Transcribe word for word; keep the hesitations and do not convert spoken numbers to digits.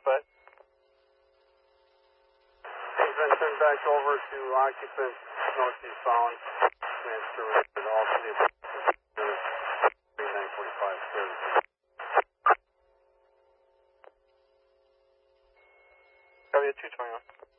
but. Has been turned back over to occupant northeastbound. Transfer it all to the nine forty-five service. W two twenty-one.